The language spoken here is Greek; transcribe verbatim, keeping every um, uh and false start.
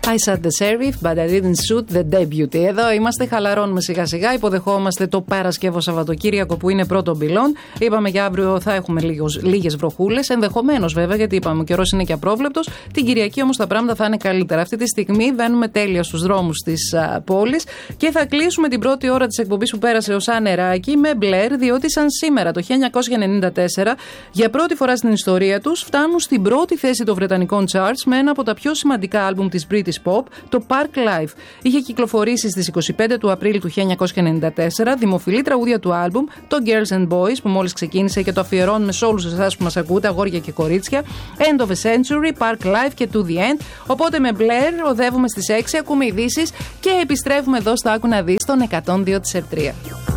I shot the sheriff, but I didn't shoot the deputy. Εδώ είμαστε, χαλαρώνουμε σιγά σιγά. Υποδεχόμαστε το Παρασκευό Σαββατοκύριακο που είναι πρώτο μπιλόν. Είπαμε για αύριο θα έχουμε λίγες βροχούλες. Ενδεχομένως βέβαια, γιατί είπαμε ο καιρός είναι και απρόβλεπτος. Την Κυριακή όμως τα πράγματα θα είναι καλύτερα. Αυτή τη στιγμή βαίνουμε τέλεια στους δρόμους της α, πόλης και θα κλείσουμε την πρώτη ώρα της εκπομπής που πέρασε ως ανεράκι με Blair, διότι σαν σήμερα το χίλια εννιακόσια ενενήντα τέσσερα για πρώτη φορά στην ιστορία τους φτάνουν στην πρώτη θέση των βρετανικών charts με ένα από τα πιο σημαντικά άλμπουμ της British Pop, το Park Life. Είχε κυκλοφορήσει στις είκοσι πέντε του Απρίλη του χίλια εννιακόσια ενενήντα τέσσερα, δημοφιλή τραγούδια του άλμπουμ, το Girls and Boys που μόλις ξεκίνησε και το αφιερώνουμε σε όλους εσάς που μας ακούτε, αγόρια και κορίτσια, End of a Century, Park Life και To The End. Οπότε με Blair οδεύουμε στις έξι, ακούμε ειδήσεις και επιστρέφουμε εδώ στο Άκου να δεις, στον εκατόν δύο της Ερτρία.